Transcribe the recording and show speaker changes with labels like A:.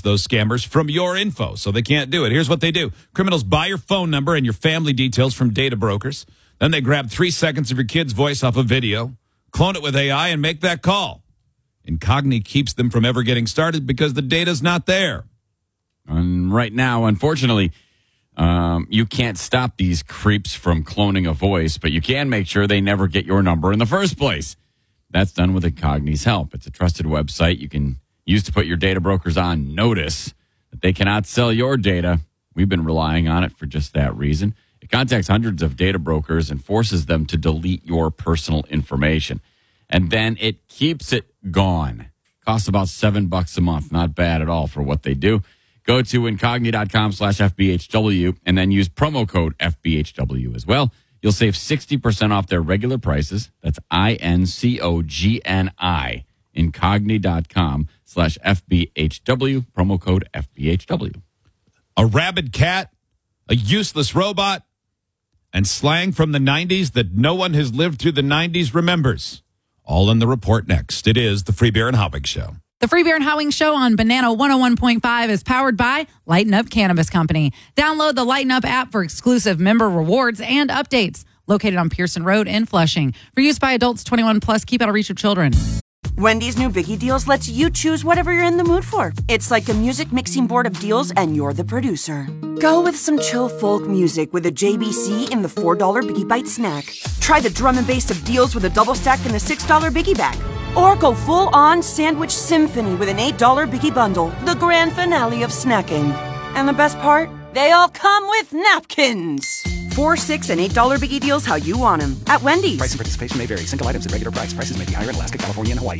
A: those scammers from your info, so they can't do it. Here's what they do. Criminals buy your phone number and your family details from data brokers. Then they grab 3 seconds of your kid's voice off a video, clone it with AI, and make that call. Incogni keeps them from ever getting started because the data's not there.
B: And right now, unfortunately, you can't stop these creeps from cloning a voice, but you can make sure they never get your number in the first place. That's done with Incogni's help. It's a trusted website you can use to put your data brokers on notice that they cannot sell your data. We've been relying on it for just that reason. It contacts hundreds of data brokers and forces them to delete your personal information. And then it keeps it gone. Costs about $7 a month. Not bad at all for what they do. Go to incogni.com/FBHW and then use promo code FBHW as well. You'll save 60% off their regular prices. That's INCOGNI. Incogni.com/FBHW. Promo code FBHW.
A: A rabid cat, a useless robot, and slang from the 90s that no one has lived through the 90s remembers. All in the report next. It is the Free Beer and Howing Show.
C: The Free Beer and Howing Show on Banana 101.5 is powered by Lighten Up Cannabis Company. Download the Lighten Up app for exclusive member rewards and updates. Located on Pearson Road in Flushing. For use by adults 21 plus, keep out of reach of children.
D: Wendy's new Biggie Deals lets you choose whatever you're in the mood for. It's like a music mixing board of deals, and you're the producer. Go with some chill folk music with a JBC in the $4 Biggie Bite snack. Try the drum and bass of deals with a double stack in the $6 Biggie Bag. Or go full-on sandwich symphony with an $8 Biggie Bundle, the grand finale of snacking. And the best part? They all come with napkins. $4, $6, and $8 Biggie Deals how you want them. At Wendy's.
E: Price and participation may vary. Single items at regular price. Prices may be higher in Alaska, California, and Hawaii.